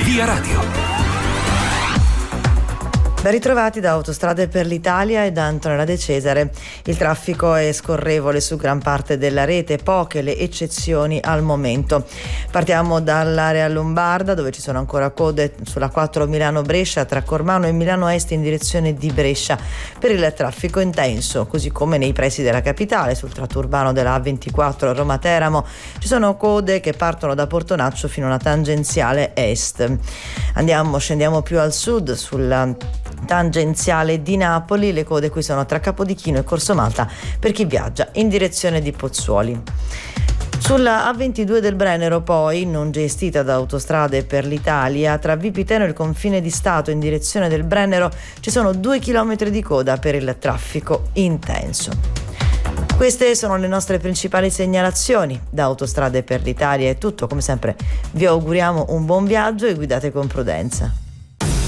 Via Radio. Ben ritrovati da Autostrade per l'Italia e da Antonella De Cesare. Il traffico è scorrevole su gran parte della rete, poche le eccezioni al momento. Partiamo dall'area lombarda, dove ci sono ancora code sulla 4 Milano-Brescia tra Cormano e Milano Est in direzione di Brescia per il traffico intenso, così come nei pressi della capitale, sul tratto urbano della A24 Roma-Teramo. Ci sono code che partono da Portonaccio fino alla tangenziale est. Scendiamo più al sud, sulla tangenziale di Napoli. Le code qui sono tra Capodichino e Corso Malta per chi viaggia in direzione di Pozzuoli. Sulla A22 del Brennero, poi, non gestita da Autostrade per l'Italia, tra Vipiteno e il confine di Stato in direzione del Brennero ci sono 2 chilometri di coda per il traffico intenso. Queste sono le nostre principali segnalazioni. Da Autostrade per l'Italia è tutto. Come sempre vi auguriamo un buon viaggio e guidate con prudenza.